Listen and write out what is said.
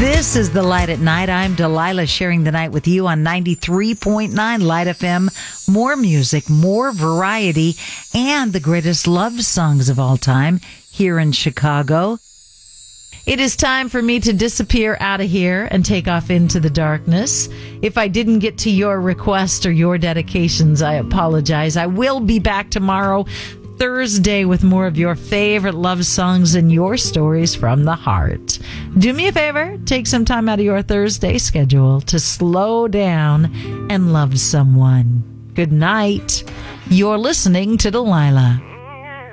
This is The Light at Night. I'm Delilah, sharing the night with you on 93.9 Light FM. More music, more variety, and the greatest love songs of all time here in Chicago. It is time for me to disappear out of here and take off into the darkness. If I didn't get to your request or your dedications, I apologize. I will be back tomorrow, Thursday, with more of your favorite love songs and your stories from the heart. Do me a favor, take some time out of your Thursday schedule to slow down and love someone. Good night. You're listening to Delilah.